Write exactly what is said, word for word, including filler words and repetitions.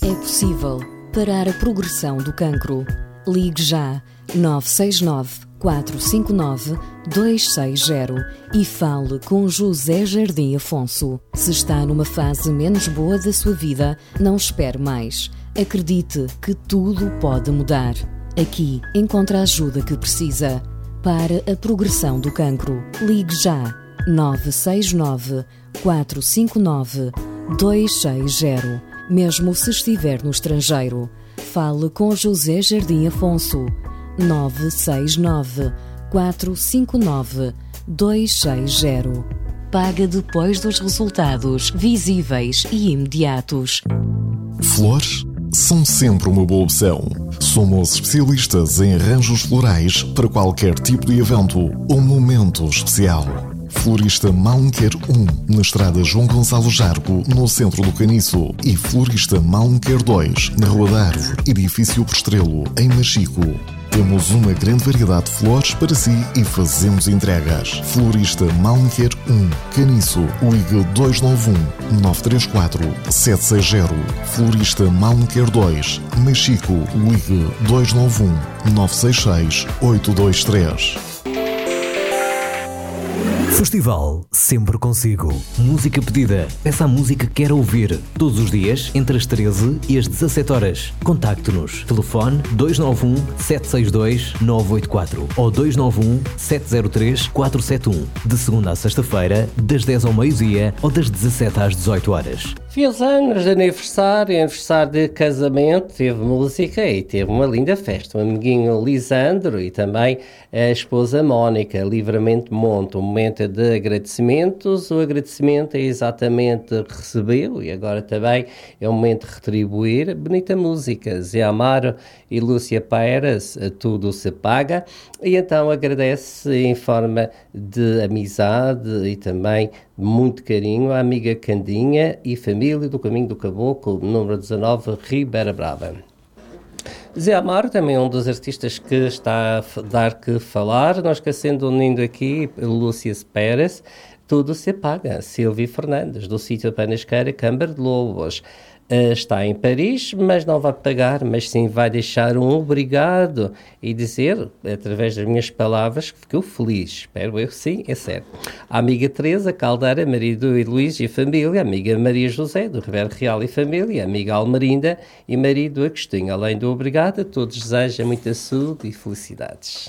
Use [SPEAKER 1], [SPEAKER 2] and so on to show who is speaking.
[SPEAKER 1] É possível parar a progressão do cancro. Ligue já nove seis nove, quatro cinco nove, dois seis zero e fale com José Jardim Afonso. Se está numa fase menos boa da sua vida, não espere mais. Acredite que tudo pode mudar. Aqui encontra a ajuda que precisa. Para a progressão do cancro, ligue já nove seis nove, quatro cinco nove, dois seis zero. Mesmo se estiver no estrangeiro, fale com José Jardim Afonso. nove seis nove, quatro cinco nove, dois seis zero. Paga depois dos resultados visíveis e imediatos.
[SPEAKER 2] Flores são sempre uma boa opção. Somos especialistas em arranjos florais para qualquer tipo de evento ou momento especial. Florista Malmequer um, na estrada João Gonçalo Jargo, no centro do Caniço. E Florista Malmequer dois, na Rua da Árvore, edifício por Estrelo, em Machico. Temos uma grande variedade de flores para si e fazemos entregas. Florista Malmequer um, Caniço, ligue dois nove um, nove três quatro, sete seis zero. Florista Malmequer dois, Machico, ligue dois nove um, nove seis seis, oito dois três.
[SPEAKER 3] Festival Sempre Consigo. Música pedida. Peça a música que quer ouvir. Todos os dias, entre as treze e as dezassete horas. Contacte-nos. Telefone dois nove um, sete seis dois, nove oito quatro ou dois nove um, sete zero três, quatro sete um. De segunda a sexta-feira, das dez ao meio-dia ou das dezassete às dezoito horas.
[SPEAKER 4] Fiz anos de aniversário, aniversário de casamento, teve música e teve uma linda festa. O amiguinho Lisandro e também a esposa Mónica, Livramento Monte. Um momento de agradecimentos. O agradecimento é exatamente recebeu e agora também é o momento de retribuir. Bonita música, Zé Amaro e Lúcia Pairas, tudo se paga. E então agradece em forma de amizade e também muito carinho à amiga Candinha e família do Caminho do Caboclo, número dezanove, Ribeira Brava. Zé Amaro também é um dos artistas que está a dar que falar, não esquecendo, unindo aqui Lúcia Pérez, tudo se paga. Silvia Fernandes, do sítio Panasqueira, Câmara de Lobos. Uh, está em Paris, mas não vai pagar, mas sim vai deixar um obrigado e dizer, através das minhas palavras, que ficou feliz. Espero eu, sim, é certo. A amiga Teresa Caldeira, marido e Luís e família, a amiga Maria José, do Ribeiro Real e família, a amiga Almerinda e marido Agostinho. Além do obrigado, a todos desejam muita saúde e felicidades.